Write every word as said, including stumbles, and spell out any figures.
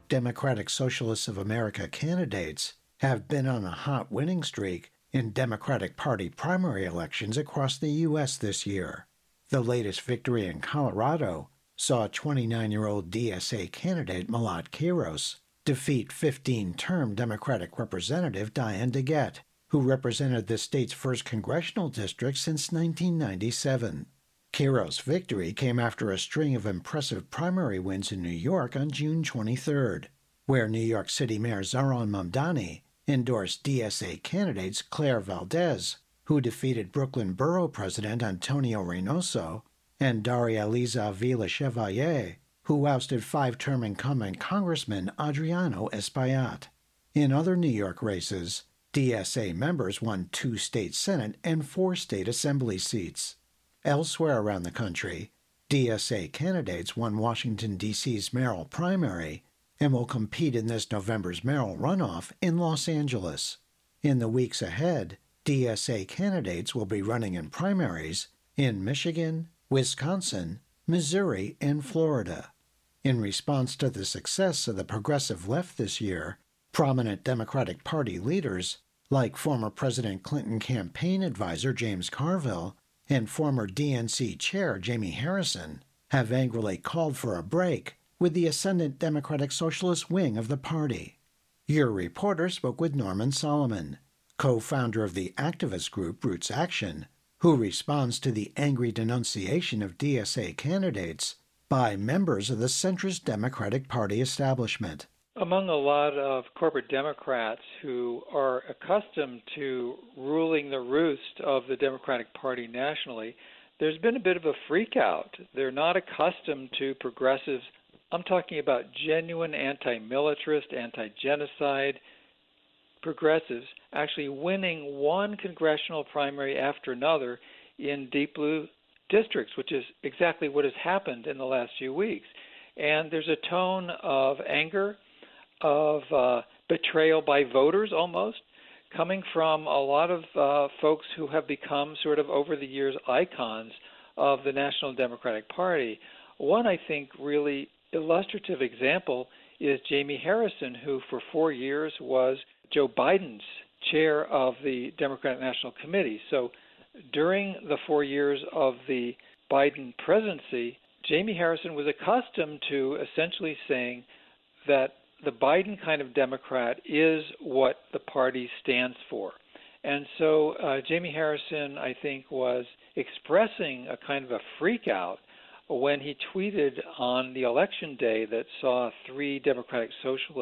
Democratic Socialists of America candidates have been on a hot winning streak in Democratic Party primary elections across the U S this year. The latest victory in Colorado saw twenty-nine-year-old D S A candidate Malat Quiros defeat fifteen-term Democratic Representative Diane DeGette, who represented the state's first congressional district since nineteen ninety-seven. Quiros' victory came after a string of impressive primary wins in New York on June twenty-third, where New York City Mayor Zohran Mamdani endorsed D S A candidates Claire Valdez, who defeated Brooklyn Borough President Antonio Reynoso, and Daria Liza Villa Chevalier, who ousted five-term incumbent Congressman Adriano Espaillat. In other New York races, D S A members won two state Senate and four state Assembly seats. Elsewhere around the country, D S A candidates won Washington, D C's mayoral primary and will compete in this November's mayoral runoff in Los Angeles. In the weeks ahead, D S A candidates will be running in primaries in Michigan, Wisconsin, Missouri, and Florida. In response to the success of the progressive left this year, prominent Democratic Party leaders, like former President Clinton campaign advisor James Carville and former D N C chair Jamie Harrison, have angrily called for a break with the ascendant Democratic Socialist wing of the party. Your reporter spoke with Norman Solomon, co-founder of the activist group Roots Action, who responds to the angry denunciation of D S A candidates by members of the centrist Democratic Party establishment. Among a lot of corporate Democrats who are accustomed to ruling the roost of the Democratic Party nationally, there's been a bit of a freakout. They're not accustomed to progressives. I'm talking about genuine anti-militarist, anti-genocide progressives actually winning one congressional primary after another in deep blue districts, which is exactly what has happened in the last few weeks. And there's a tone of anger, of uh, betrayal by voters almost, coming from a lot of uh, folks who have become sort of over the years icons of the National Democratic Party. One, I think, really illustrative example is Jamie Harrison, who for four years was Joe Biden's chair of the Democratic National Committee. So during the four years of the Biden presidency, Jamie Harrison was accustomed to essentially saying that the Biden kind of Democrat is what the party stands for. And so uh, Jamie Harrison, I think, was expressing a kind of a freak out when he tweeted on the election day that saw three Democratic Socialists